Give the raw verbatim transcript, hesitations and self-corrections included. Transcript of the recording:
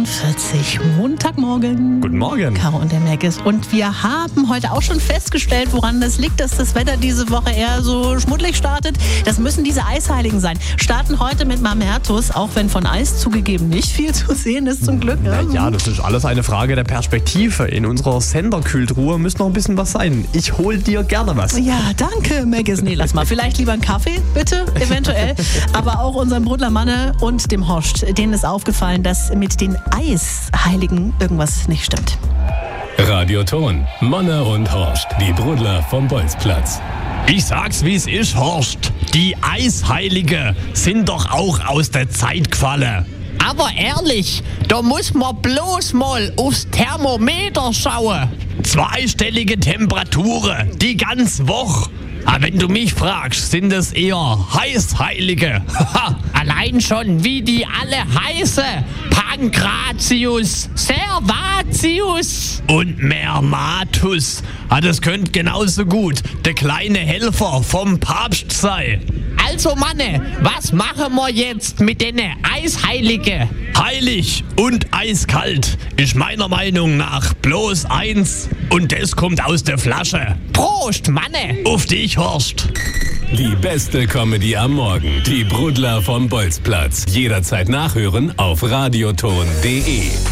fünfundvierzig, Montagmorgen. Guten Morgen. Caro und der Meckes. Und wir haben heute auch schon festgestellt, woran das liegt, dass das Wetter diese Woche eher so schmuddelig startet. Das müssen diese Eisheiligen sein. Starten heute mit Mamertus, auch wenn von Eis zugegeben nicht viel zu sehen ist, zum Glück. Ja, ja, das ist alles eine Frage der Perspektive. In unserer Senderkühltruhe müsste noch ein bisschen was sein. Ich hol dir gerne was. Ja, danke, Meckes. Nee, lass mal. Vielleicht lieber einen Kaffee, bitte, eventuell. Aber auch unserem Brudler Manne und dem Horst, denen ist aufgefallen, dass mit den Eisheiligen irgendwas nicht stimmt. Radioton, Manne und Horst, die Brudler vom Bolzplatz. Ich sag's, wie es ist, Horst. Die Eisheilige sind doch auch aus der Zeit gefallen. Aber ehrlich, da muss man bloß mal aufs Thermometer schauen. Zweistellige Temperaturen, die ganze Woche. Aber wenn du mich fragst, sind es eher Heißheilige. Allein schon, wie die alle heißen. Pankratius, Servatius. Und Mermatus. Ah, das könnte genauso gut der kleine Helfer vom Papst sein. Also Manne, was machen wir jetzt mit den Eisheiligen? Heilig und eiskalt ist meiner Meinung nach bloß eins. Und das kommt aus der Flasche. Prost, Manne! Auf dich, Horst! Die beste Comedy am Morgen. Die Brudler vom Bolzplatz. Jederzeit nachhören auf radioton punkt de.